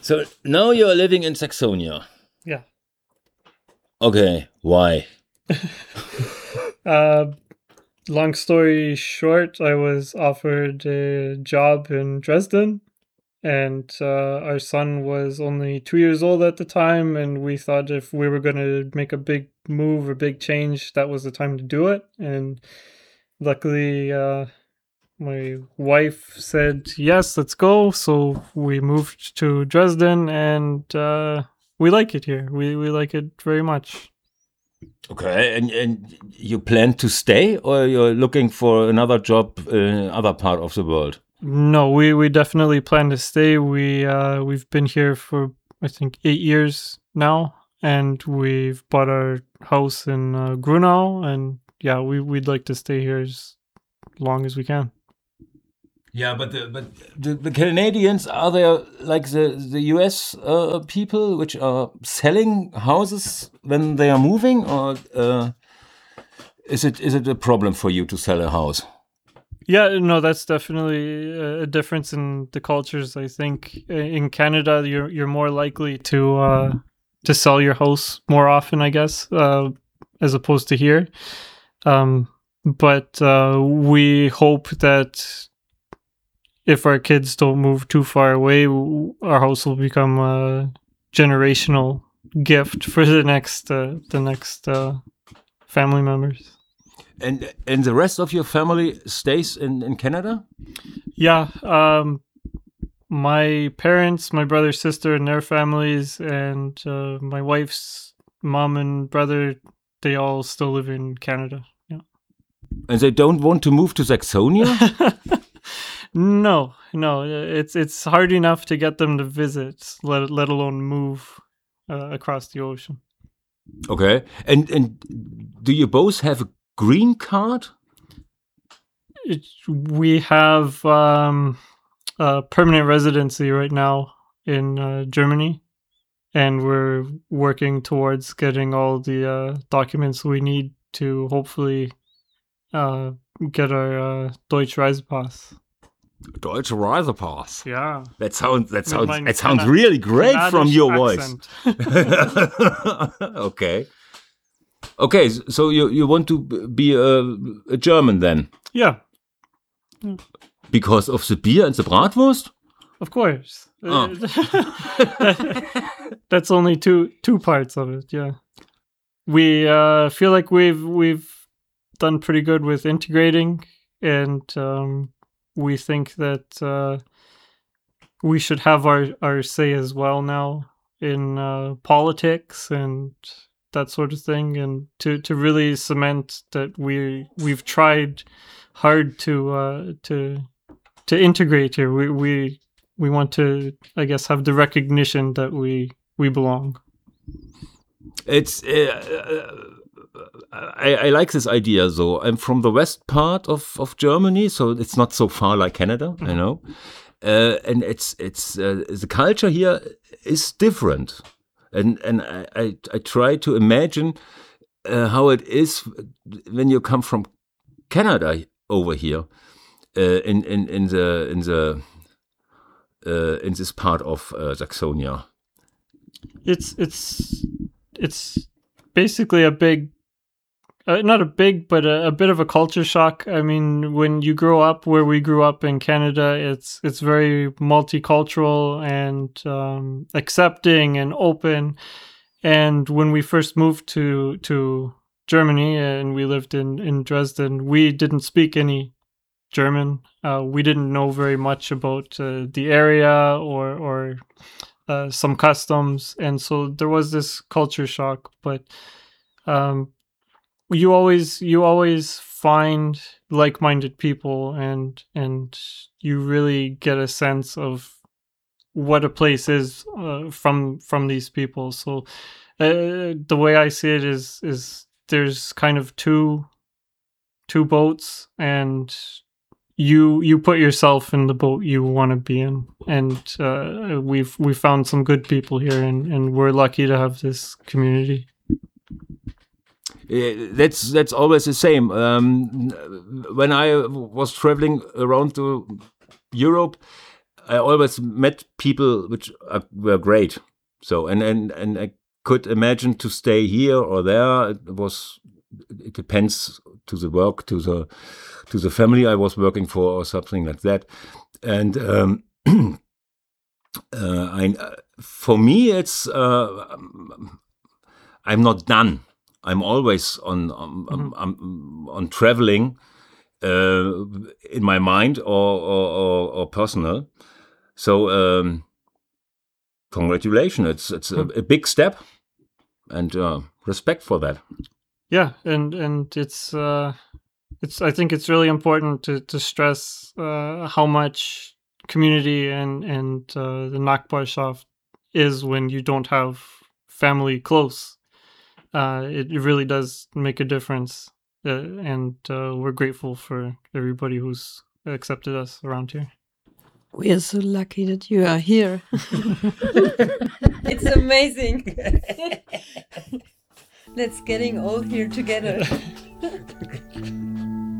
So now you're living in Saxonia. Yeah. Okay, why? Long story short, I was offered a job in Dresden, and our son was only 2 years old at the time, and we thought if we were going to make a big move or big change, that was the time to do it. And luckily, my wife said, yes, let's go. So we moved to Dresden, and we like it here. We like it very much. Okay, and you plan to stay, or you're looking for another job in other part of the world? No, we definitely plan to stay. We've been here for I think 8 years now, and we've bought our house in Grunau, and yeah, we'd like to stay here as long as we can. Yeah, but the Canadians, are they like the US people which are selling houses when they are moving, or is it a problem for you to sell a house? Yeah, no, that's definitely a difference in the cultures. I think in Canada, you're more likely to sell your house more often, I guess, as opposed to here. But we hope that if our kids don't move too far away, our house will become a generational gift for the next family members. And the rest of your family stays in Canada? Yeah, my parents, my brother, sister, and their families, and my wife's mom and brother, they all still live in Canada. Yeah. And they don't want to move to Saxonia? No, it's hard enough to get them to visit, let alone move across the ocean. Okay, and do you both have a green card? We have permanent residency right now in Germany, and we're working towards getting all the documents we need to hopefully get our Deutsche Reisepass. Deutsche Reisepass. Yeah. That sounds really great from your accent. Voice. Okay. Okay, so you want to be a German then? Yeah. Because of the beer and the bratwurst? Of course. Oh. That's only two parts of it, yeah. We feel like we've done pretty good with integrating, and we think that we should have our say as well now in politics and that sort of thing, and to really cement that we've tried hard to integrate here. We want to, I guess, have the recognition that we belong. It's I like this idea. So I'm from the west part of Germany, so it's not so far like Canada, I know. And it's the culture here is different, and I try to imagine how it is when you come from Canada over here in this part of Saxonia. It's basically a big, not a big, but a bit of a culture shock. I mean, when you grow up where we grew up in Canada, it's very multicultural and accepting and open. And when we first moved to Germany and we lived in Dresden, we didn't speak any German. We didn't know very much about the area or some customs, and so there was this culture shock. But you always find like-minded people, and you really get a sense of what a place is from these people. So the way I see it is there's kind of two boats, and you put yourself in the boat you want to be in, and we found some good people here, and we're lucky to have this community. That's always the same. When I was traveling around to Europe, I always met people which were great. So and I could imagine to stay here or there. It depends to the work, to the family I was working for, or something like that. And for me, it's I'm not done. I'm always on traveling in my mind or personal. So congratulations! It's a big step, and respect for that. Yeah, and it's I think it's really important to stress how much community and the Nachbarschaft is when you don't have family close. It really does make a difference, and we're grateful for everybody who's accepted us around here. We are so lucky that you are here. It's amazing. Let's getting all here together.